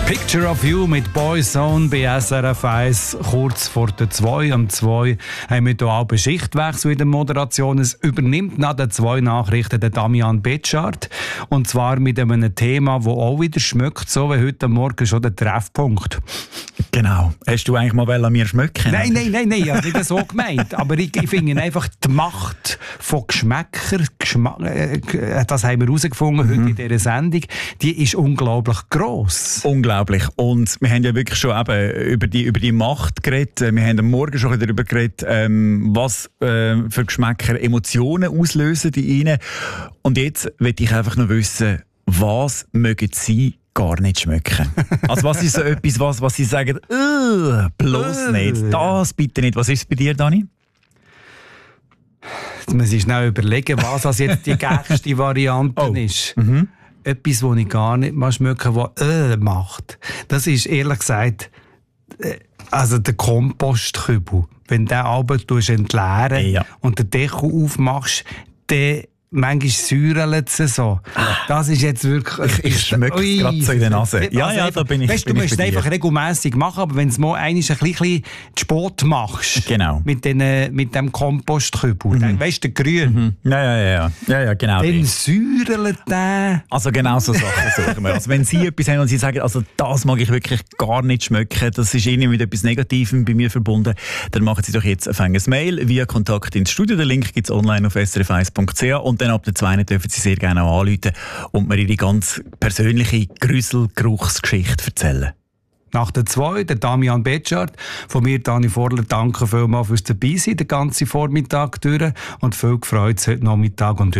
Picture of You mit Boyzone bei SRF 1, kurz vor der 2. Am 2 haben wir hier auch einen Schichtwechsel in der Moderation. Es übernimmt nach den 2 Nachrichten der Damian Betschart. Und zwar mit einem Thema, das auch wieder schmeckt, so wie heute Morgen schon der Treffpunkt. Genau. Hast du eigentlich mal an mir schmecken? Nein, ich habe nicht so gemeint. Aber ich finde einfach die Macht von Geschmäckern, das haben wir herausgefunden heute in dieser Sendung, die ist unglaublich gross. Unglaublich. Und wir haben ja wirklich schon eben über die Macht geredet. Wir haben am Morgen schon darüber geredet, was für Geschmäcker Emotionen auslösen in ihnen. Und jetzt möchte ich einfach noch wissen, was mögen Sie gar nicht schmecken? Also was ist so etwas, was Sie sagen, bloß nicht, das bitte nicht. Was ist es bei dir, Dani? Jetzt muss ich schnell überlegen, was das jetzt die gängigste Variante ist. Etwas, das ich gar nicht mal schmecken, das macht. Das ist ehrlich gesagt also der Kompostkübel. Wenn du den Abend entleeren und den Deckel aufmachst, dann manchmal säurelt es so. Das ist jetzt wirklich... Ich schmecke es gerade so in der Nase. Ja, da bin ich. Weißt, du musst es einfach regelmässig machen, aber wenn du mal einmal ein bisschen Sport machst, genau. mit dem Kompostkübel, dann weißt du, der Grün. Ja, genau. Dann säurelt der. Also genau so Sachen suchen wir. Also wenn Sie etwas haben und Sie sagen, also das mag ich wirklich gar nicht schmecken, das ist irgendwie mit etwas Negativem bei mir verbunden, dann machen Sie doch jetzt ein Mail via Kontakt ins Studio. Der Link gibt es online auf srf1.ch und dann ab der 2. dürfen Sie sehr gerne auch anrufen und mir Ihre ganz persönliche Grüsselgeruchsgeschichte erzählen. Nach der 2, der Damian Betschart. Von mir, Dani Vorler, danke vielmals fürs Dabeisein, den ganzen Vormittag durch. Und viel gefreut heute Nachmittag und